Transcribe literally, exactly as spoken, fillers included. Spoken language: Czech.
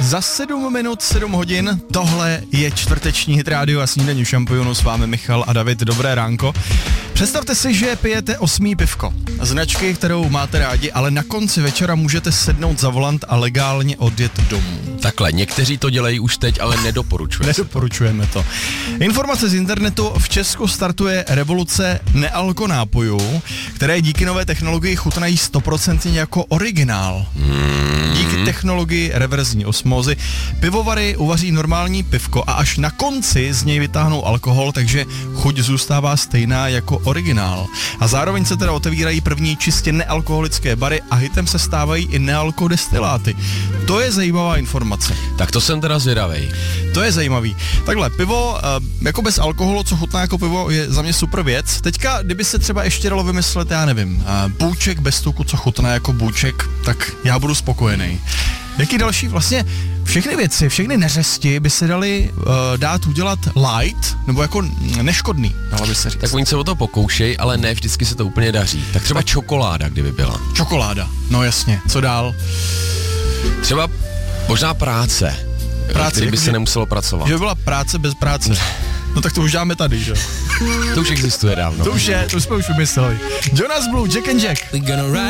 Za sedm minut, sedm hodin, tohle je čtvrteční Hit Radio a snídaní šampionu, s vámi Michal a David, dobré ránko. Představte si, že pijete osmý pivko, značky, kterou máte rádi, ale na konci večera můžete sednout za volant a legálně odjet domů. Takhle, někteří to dělají už teď, ale nedoporučujeme. Nedoporučujeme to. Informace z internetu: v Česku startuje revoluce nealkonápojů, které díky nové technologii chutnají stoprocentně jako originál. Hmm. Díky technologii reverzní osmózy pivovary uvaří normální pivko a až na konci z něj vytáhnou alkohol, takže chuť zůstává stejná jako originál. A zároveň se teda otevírají první čistě nealkoholické bary a hitem se stávají i nealkodestiláty. To je zajímavá informace. Tak to jsem teda zvědavej. To je zajímavý. Takhle, pivo jako bez alkoholu, co chutná jako pivo, je za mě super věc. Teďka, kdyby se třeba ještě dalo vymyslet, já nevím, bůček bez tuku, co chutná jako bůček, tak já budu spokojený. Jaký další vlastně všechny věci, všechny neřesti by se daly uh, dát udělat light, nebo jako neškodný, dalo by se říct. Tak oni se o to pokoušej, ale ne vždycky se to úplně daří. Tak třeba čokoláda, kdyby byla. Čokoláda, no jasně. Co dál? Třeba možná práce, práce který by jako, se nemuselo pracovat. Že by byla práce bez práce. No tak to už dáme tady, že? To už existuje dávno. To už je, to už jsme už vymysleli. Jonas Blue, Jack and Jack.